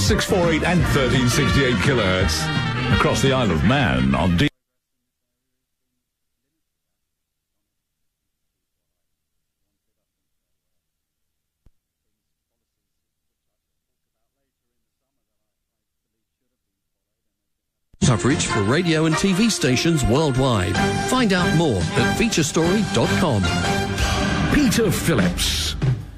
648 and 1368 kilohertz. Across the Isle of Man on D. Coverage for radio and TV stations worldwide. Find out more at featurestory.com. Peter Phillips.